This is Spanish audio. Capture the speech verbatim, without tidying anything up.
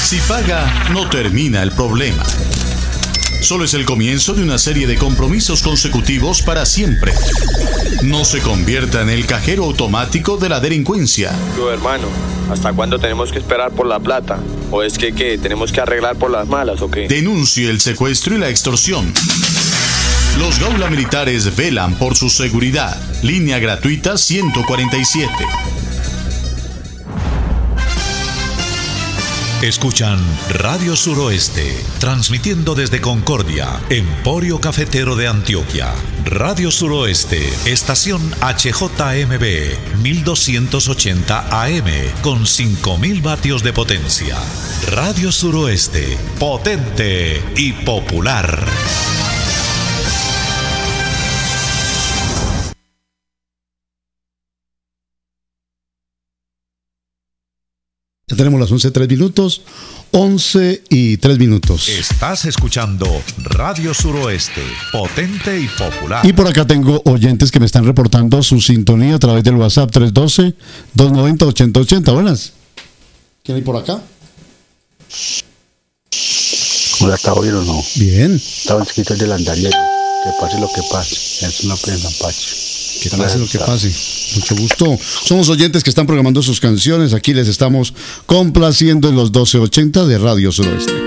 Si paga, no termina el problema. Solo es el comienzo de una serie de compromisos consecutivos para siempre. No se convierta en el cajero automático de la delincuencia. Yo, hermano, ¿hasta cuándo tenemos que esperar por la plata? ¿O es que qué? ¿Tenemos que arreglar por las malas o qué? Denuncie el secuestro y la extorsión. Los Gaula Militares velan por su seguridad. Línea gratuita ciento cuarenta y siete. Escuchan Radio Suroeste, transmitiendo desde Concordia, Emporio Cafetero de Antioquia. Radio Suroeste, estación H J M B, mil doscientos ochenta A M, con cinco mil vatios de potencia. Radio Suroeste, potente y popular. Ya tenemos las once y tres minutos, once y tres minutos. Estás escuchando Radio Suroeste, potente y popular. Y por acá tengo oyentes que me están reportando su sintonía a través del WhatsApp tres uno dos, dos nueve cero, ocho cero ocho cero. Buenas. ¿Quién hay por acá? ¿Cómo la está oyendo o no? Bien. Estaban escritos del andariego. Que pase lo que pase. Es una pena, Pache. Que pase lo que pase. Mucho gusto. Somos oyentes que están programando sus canciones. Aquí les estamos complaciendo en los doce ochenta de Radio Suroeste.